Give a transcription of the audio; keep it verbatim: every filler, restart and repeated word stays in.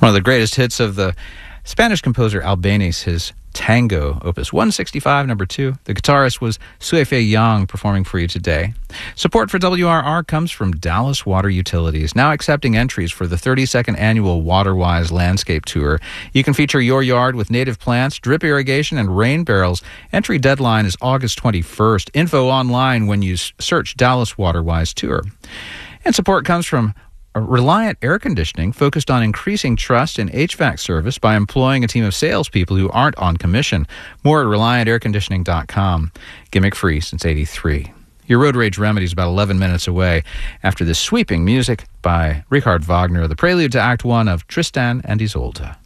One of the greatest hits of the Spanish composer Albéniz, his Tango, Opus one sixty-five, number two. The guitarist was Suifei Yang, performing for you today. Support for W R R comes from Dallas Water Utilities, now accepting entries for the thirty-second annual WaterWise Landscape Tour. You can feature your yard with native plants, drip irrigation, and rain barrels. Entry deadline is August twenty-first. Info online when you search Dallas WaterWise Tour. And support comes from Reliant Air Conditioning, focused on increasing trust in H V A C service by employing a team of salespeople who aren't on commission. More at reliant air conditioning dot com. Gimmick free since eighty-three. Your road rage remedy is about eleven minutes away after this sweeping music by Richard Wagner, the prelude to Act One of Tristan and Isolde.